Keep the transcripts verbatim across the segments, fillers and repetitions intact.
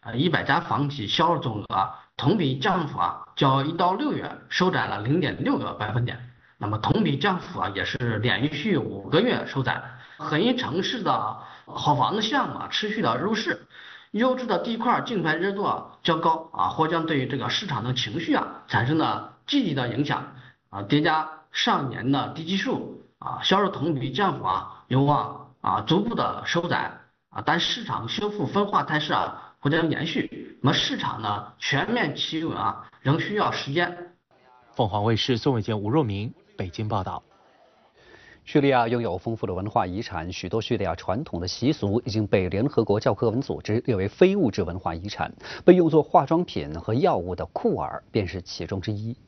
呃一百家房企销售总额同比降幅啊，较一到六月收窄了零点六个百分点。那么同比降幅啊，也是连续五个月收窄。很多城市的好房子项目啊，持续的入市，优质的地块竞拍热度啊较高啊，或将对这个市场的情绪啊产生了积极的影响啊，叠加上年的低基数啊，销售同比降幅啊有望啊逐步的收窄啊，但市场修复分化态势啊或将延续，那么市场呢全面企稳啊仍需要时间。 凤凰卫视宋伟健、吴若明北京报道。 叙利亚拥有丰富的文化遗产，许多叙利亚传统的习俗已经被联合国教科文组织列为非物质文化遗产。被用作化妆品和药物的库尔便是其中之一。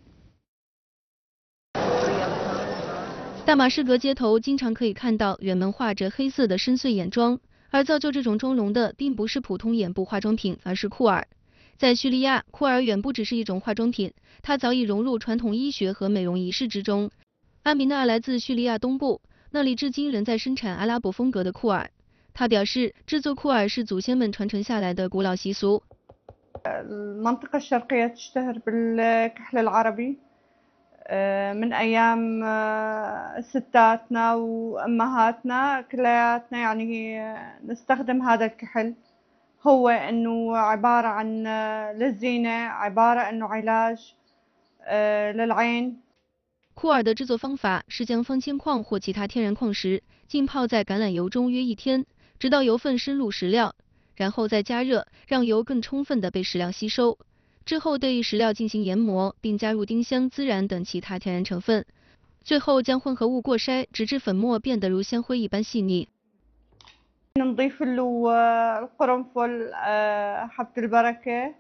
大马士革街头经常可以看到人们画着黑色的深邃眼妆，而造就这种妆容的并不是普通眼部化妆品，而是库尔。在叙利亚，库尔远不只是一种化妆品，它早已融入传统医学和美容仪式之中。阿米纳来自叙利亚东部，那里至今仍在生产阿拉伯风格的库尔。他表示，制作库尔是祖先们传承下来的古老习俗。 المنطقة الشرقية تشتهر بالكحل العربي من أيام ستاتنا وأمهاتنا كلياتنا يعني نستخدم هذا الكحل هو إنه عبارة عن للزينة عبارة إنه علاج للعين。 库尔的制作方法是将方铅矿或其他天然矿石浸泡在橄榄油中约一天，直到油分深入石料，然后再加热，让油更充分地被石料吸收。之后对石料进行研磨，并加入丁香、孜然等其他天然成分，最后将混合物过筛，直至粉末变得如香灰一般细腻。 نضيف له القرنفل حبة البركة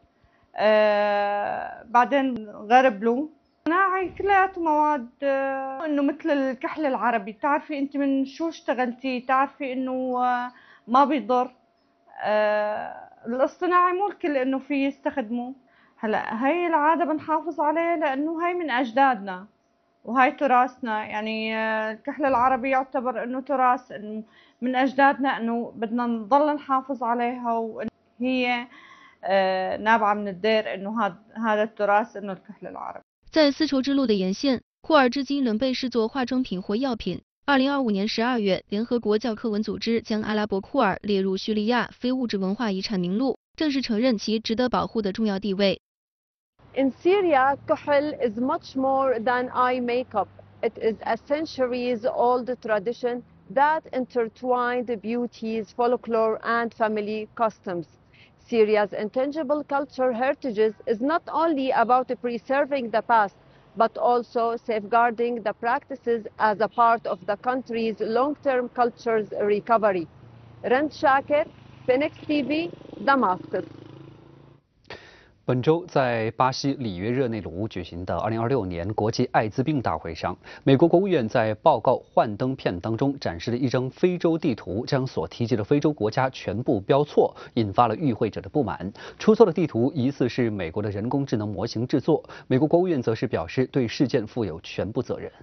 بعدين غرب له هاي كلياته مواد انه مثل الكحل العربي بتعرفي انت من شو اشتغلتي تعرفي انه ما بيضر الاصطناعي مو الكل انه فيه يستخدمه هلا هاي العاده بنحافظ عليها لانه هاي من اجدادنا وهاي تراثنا يعني الكحل العربي يعتبر انه تراث انه من اجدادنا انه بدنا نضل نحافظ عليها وهي نابعه من الدير انه هذا هذا التراث انه الكحل العربي。 在丝绸之路的沿线，库尔至今仍被视作化妆品或药品。二零二五年十二月，联合国教科文组织将阿拉伯库尔列入叙利亚非物质文化遗产名录，正式承认其值得保护的重要地位。 In Syria, kuhl is much more than eye makeup. It is a centuries-old tradition that intertwined beauties, folklore, and family customs. Syria's intangible culture heritages is not only about preserving the past, but also safeguarding the practices as a part of the country's long-term culture's recovery. Rand Shakir, Phoenix T V, Damascus. 本周在巴西里约热内卢举行的二零二六年国际艾滋病大会上，美国国务院在报告幻灯片当中展示了一张非洲地图，将所提及的非洲国家全部标错，引发了与会者的不满。出错的地图疑似是美国的人工智能模型制作，美国国务院则是表示对事件负有全部责任。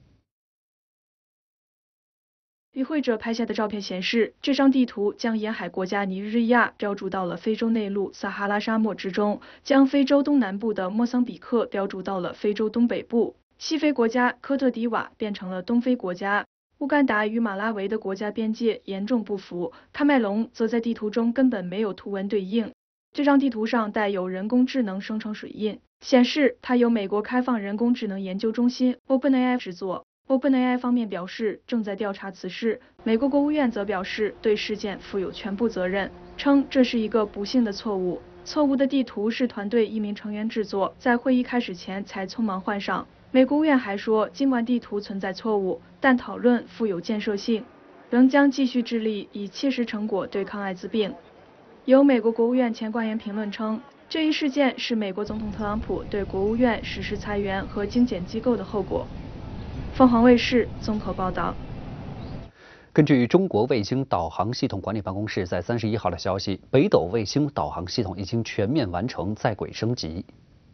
与会者拍下的照片显示，这张地图将沿海国家尼日利亚标注到了非洲内陆撒哈拉沙漠之中，将非洲东南部的莫桑比克标注到了非洲东北部，西非国家科特迪瓦变成了东非国家。乌干达与马拉维的国家边界严重不符，喀麦隆则在地图中根本没有图文对应。这张地图上带有人工智能生成水印，显示它由美国开放人工智能研究中心 OpenAI 制作。OpenAI 方面表示正在调查此事，美国国务院则表示对事件负有全部责任，称这是一个不幸的错误。错误的地图是团队一名成员制作，在会议开始前才匆忙换上。美国务院还说，尽管地图存在错误，但讨论富有建设性，仍将继续致力以切实成果对抗艾滋病。有美国国务院前官员评论称，这一事件是美国总统特朗普对国务院实施裁员和精简机构的后果。凤凰卫视综合报道。 根据中国卫星导航系统管理办公室在三十一号的消息，北斗卫星导航系统已经全面完成在轨升级。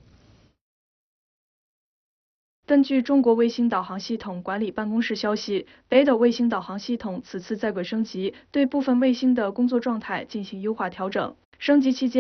根据中国卫星导航系统管理办公室消息，北斗卫星导航系统此次在轨升级，对部分卫星的工作状态进行优化调整。升级期间，